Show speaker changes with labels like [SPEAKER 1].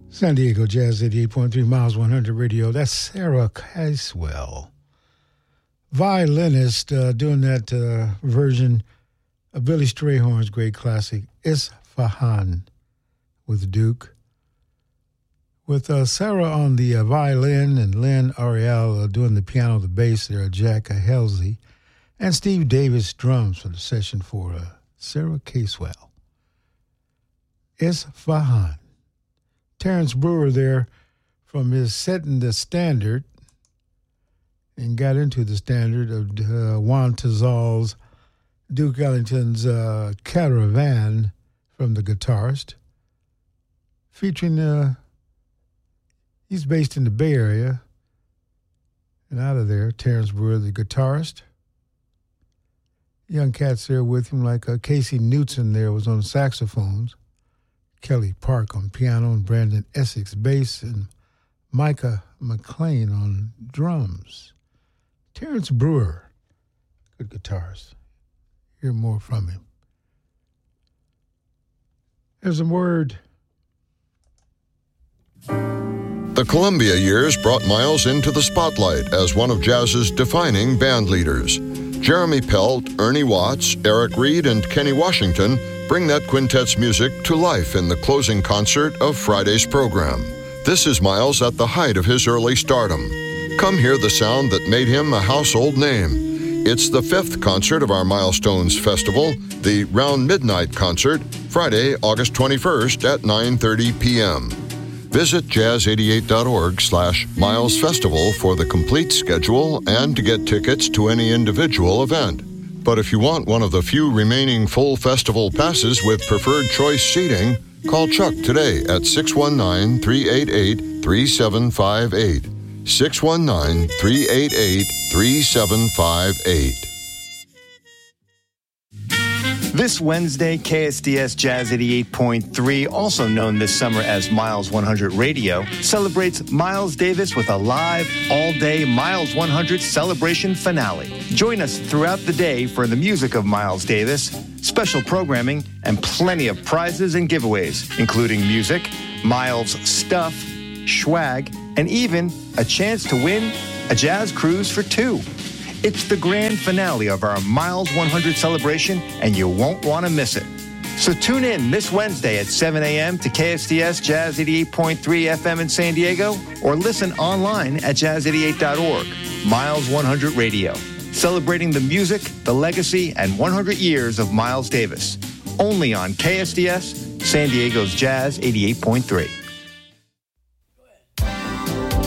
[SPEAKER 1] San Diego Jazz 88.3 Miles 100 Radio. That's Sarah Caswell, violinist, doing that version of Billy Strayhorn's great classic, Isfahan, with Duke. With Sarah on the violin and Lynn Ariel doing the piano, the bass there, Jack Halsey, and Steve Davis drums for the session for Sarah Caswell. Isfahan. Terrence Brewer there from his setting the standard and got into the standard of Juan Tizal's Duke Ellington's Caravan from the guitarist, featuring, he's based in the Bay Area, and out of there, Terrence Brewer, the guitarist. Young cats there with him, like Casey Newton there was on saxophones, Kelly Park on piano, and Brandon Essex bass, and Micah McLean on drums. Terrence Brewer, good guitarist. Hear more from him. There's a word.
[SPEAKER 2] The Columbia years brought Miles into the spotlight as one of jazz's defining band leaders. Jeremy Pelt, Ernie Watts, Eric Reed, and Kenny Washington bring that quintet's music to life in the closing concert of Friday's program. This is Miles at the height of his early stardom. Come hear the sound that made him a household name. It's the 5th concert of our Milestones Festival, the Round Midnight Concert, Friday, August 21st at 9:30 p.m. Visit jazz88.org/Miles Festival for the complete schedule and to get tickets to any individual event. But if you want one of the few remaining full festival passes with preferred choice seating, call Chuck today at 619-388-3758. 619-388-3758.
[SPEAKER 3] This Wednesday, KSDS Jazz 88.3, also known this summer as Miles 100 Radio, celebrates Miles Davis with a live, all-day Miles 100 celebration finale. Join us throughout the day for the music of Miles Davis, special programming, and plenty of prizes and giveaways, including music, Miles stuff, swag, and even a chance to win a jazz cruise for 2. It's the grand finale of our Miles 100 celebration, and you won't want to miss it. So tune in this Wednesday at 7 a.m. to KSDS Jazz 88.3 FM in San Diego, or listen online at jazz88.org. Miles 100 Radio, celebrating the music, the legacy, and 100 years of Miles Davis. Only on KSDS, San Diego's Jazz 88.3.